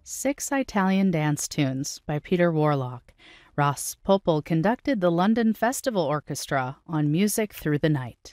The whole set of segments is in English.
Six Italian Dance Tunes by Peter Warlock. Ross Popel conducted the London Festival Orchestra on Music Through the Night.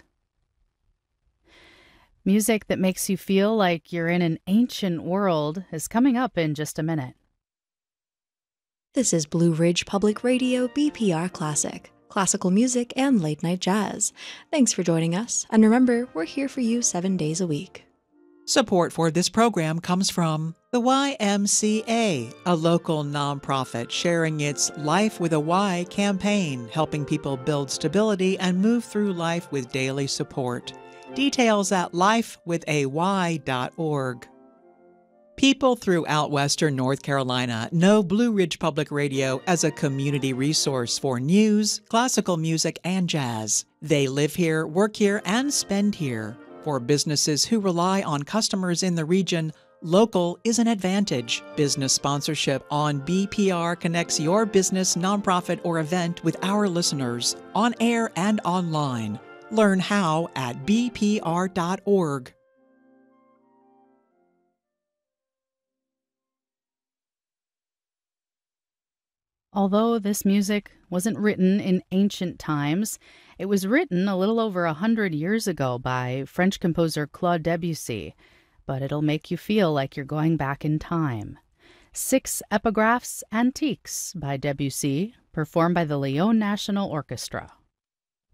Music that makes you feel like you're in an ancient world is coming up in just a minute. This is Blue Ridge Public Radio BPR Classic, classical music and late night jazz. Thanks for joining us, and remember, we're here for you 7 days a week. Support for this program comes from the YMCA, a local nonprofit sharing its Life with a Y campaign, helping people build stability and move through life with daily support. Details at lifewithay.org. People throughout Western North Carolina know Blue Ridge Public Radio as a community resource for news, classical music, and jazz. They live here, work here, and spend here. For businesses who rely on customers in the region, local is an advantage. Business sponsorship on BPR connects your business, nonprofit, or event with our listeners on air and online. Learn how at bpr.org. Although this music wasn't written in ancient times, it was written a little over 100 years ago by French composer Claude Debussy, but it'll make you feel like you're going back in time. Six Epigraphs Antiques by Debussy, performed by the Lyon National Orchestra.